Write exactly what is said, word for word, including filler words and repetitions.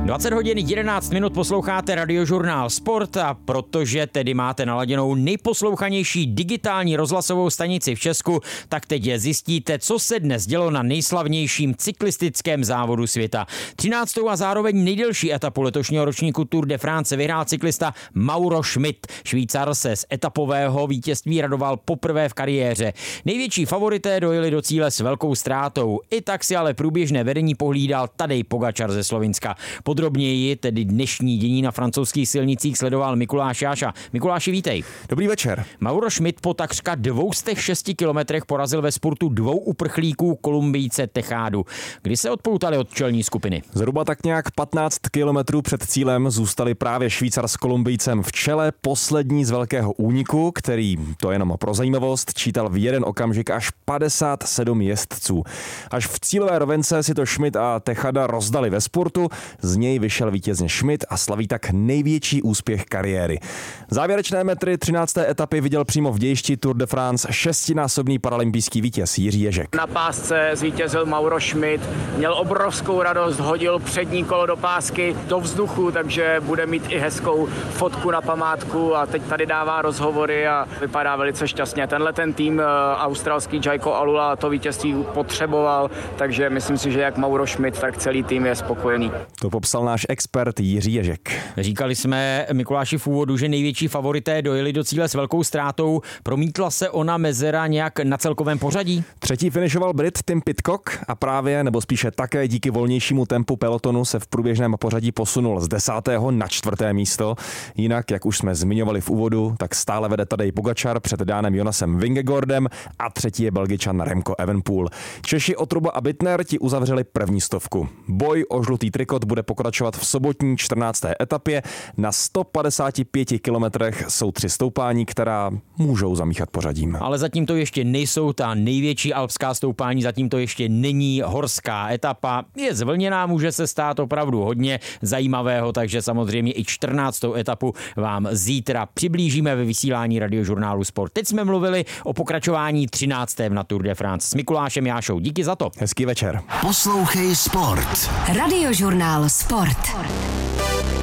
dvacet hodin jedenáct minut posloucháte Radiožurnál Sport a protože tedy máte naladěnou nejposlouchanější digitální rozhlasovou stanici v Česku, tak teď zjistíte, co se dnes dělo na nejslavnějším cyklistickém závodu světa. třináctou a zároveň nejdelší etapu letošního ročníku Tour de France vyhrál cyklista Mauro Schmid. Švýcar se z etapového vítězství radoval poprvé v kariéře. Největší favorité dojeli do cíle s velkou ztrátou. I tak si ale průběžné vedení pohlídal Tadej Pogačar ze Slovinska. Podrobněji tedy dnešní dění na francouzských silnicích sledoval Mikuláš Jáša. Mikuláši, vítej. Dobrý večer. Mauro Schmid po takřka dvou stech šesti kilometrech porazil ve spurtu dvou uprchlíků Kolumbijce Tejadu. Kdy se odpoutali od čelní skupiny? Zhruba tak nějak patnáct kilometrů před cílem zůstali právě Švýcar s Kolumbijcem v čele, poslední z velkého úniku, který, to jenom pro zajímavost, čítal v jeden okamžik až padesát sedm jezdců. Až v cílové rovence si to Schmid a Tejada rozdali ve spurtu, z něj vyšel vítězně Schmid a slaví tak největší úspěch kariéry. Závěrečné metry třinácté etapy viděl přímo v dějišti Tour de France šestinásobný paralympijský vítěz Jiří Ježek. Na pásce zvítězil Mauro Schmid, měl obrovskou radost, hodil přední kolo do pásky do vzduchu, takže bude mít i hezkou fotku na památku a teď tady dává rozhovory a vypadá velice šťastně. Tenhle ten tým australský Jayco Alula to vítězství potřeboval, takže myslím si, že jak Mauro Schmid, tak celý tým je spokojený. To popsal náš expert Jiří Ježek. Říkali jsme, Mikuláši, v úvodu, že největší favorité dojeli do cíle s velkou ztrátou. Promítla se ona mezera nějak na celkovém pořadí? Třetí finišoval Brit Tim Pidcock a právě, nebo spíše také díky volnějšímu tempu pelotonu se v průběžném pořadí posunul z desátého na čtvrté místo. Jinak, jak už jsme zmiňovali v úvodu, tak stále vede Tadej Pogačar před Dánem Jonasem Vingegaardem a třetí je Belgičan Remco Evenepoel. Češi Otruba a Bittner ti uzavřeli první stovku. Boj o žlutý trikot bude pokračovat v sobotní čtrnácté etapě. Na sto padesáti pěti kilometrech jsou tři stoupání, která můžou zamíchat pořadím. Ale zatím to ještě nejsou ta největší alpská stoupání, zatím to ještě není horská etapa. Je zvlněná, může se stát opravdu hodně zajímavého, takže samozřejmě i čtrnáctou etapu vám zítra přiblížíme ve vysílání Radiožurnálu Sport. Teď jsme mluvili o pokračování třináctém na Tour de France s Mikulášem Jášou. Díky za to. Hezký večer. Poslouchej Sport. Radiožurnál Sport.